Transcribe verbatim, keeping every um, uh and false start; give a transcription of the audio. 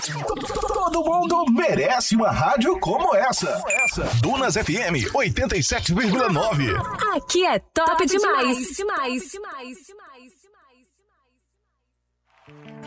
Todo mundo merece uma rádio como essa. Dunas F M oitenta e sete vírgula nove. Aqui é top, top demais. demais. demais. demais. demais.